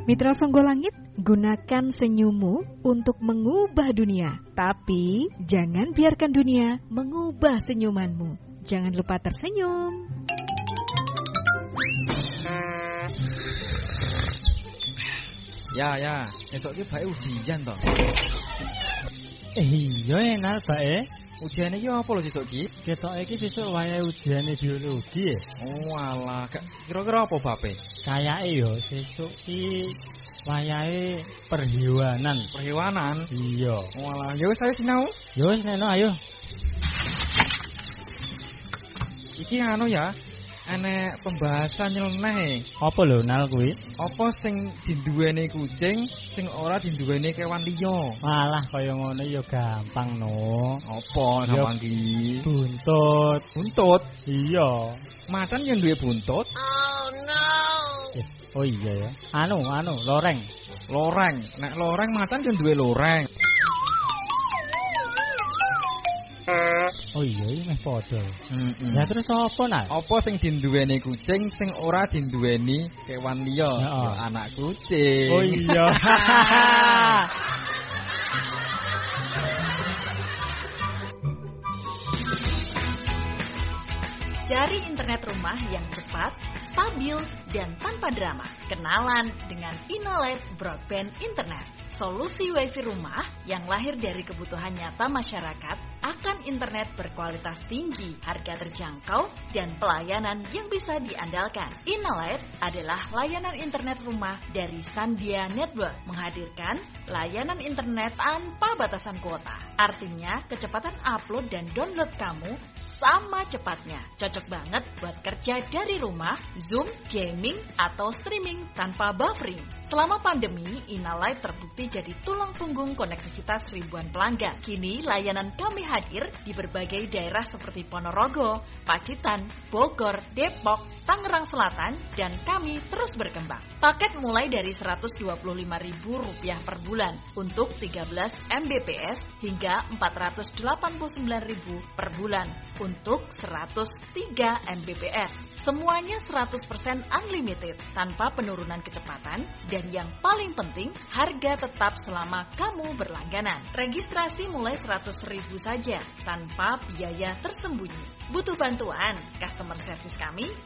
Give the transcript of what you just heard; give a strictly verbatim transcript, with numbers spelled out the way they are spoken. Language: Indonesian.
Mitra Songgolangit, gunakan senyummu untuk mengubah dunia. Tapi jangan biarkan dunia mengubah senyumanmu. Jangan lupa tersenyum. Ya ya, esok ki bae ujian to. Eh iya enak bae. Ujiane iki apa lho sesuk ki? Ketok iki sesuk wayahe ujiane biologi. Oh alah, kira-kira apa bape? Kayake yo sesuk ki wayahe perhewanan. Perhewanan? Iya. Oh alah, ya wis ayo sinau. Ya wis neno ayo. Iki anu ya, enek pembahasan nyeleneh. Apa lho nal kuwi? Apa sing dinduweni kucing, sing ora dinduweni kewan liya? Malah kaya ngono ya gampang no. Apa gampang ki? Buntut. Buntut? Iya. Macan yang duwe buntut? Oh no. Eh, oh iya ya. Anu, anu, loreng. Loreng. Nek loreng macan yang duwe loreng. Oh iya, ini meh padha. Heeh. Ya terus apa nak? Apa sing dinduweni kucing, sing ora dinduweni kewan liya? Ya anak kucing. Oh iya. Cari internet rumah yang cepat, stabil, dan tanpa drama. Kenalan dengan Inalite Broadband Internet. Solusi wifi rumah yang lahir dari kebutuhan nyata masyarakat akan internet berkualitas tinggi, harga terjangkau, dan pelayanan yang bisa diandalkan. Inalite adalah layanan internet rumah dari Sandia Network, menghadirkan layanan internet tanpa batasan kuota. Artinya, kecepatan upload dan download kamu sama cepatnya. Cocok banget buat kerja dari rumah, Zoom, gaming, atau streaming tanpa buffering. Selama pandemi, Inalite terbukti jadi tulang punggung konektivitas ribuan pelanggan. Kini, layanan kami hadir di berbagai daerah seperti Ponorogo, Pacitan, Bogor, Depok, Tangerang Selatan, dan kami terus berkembang. Paket mulai dari seratus dua puluh lima ribu rupiah per bulan untuk tiga belas megabit per second hingga empat ratus delapan puluh sembilan ribu per bulan untuk seratus tiga megabit per second. Semuanya seratus persen unlimited tanpa penurunan kecepatan, dan yang paling penting, harga tetap selama kamu berlangganan. Registrasi mulai seratus ribu saja tanpa biaya tersembunyi. Butuh bantuan? Customer service kami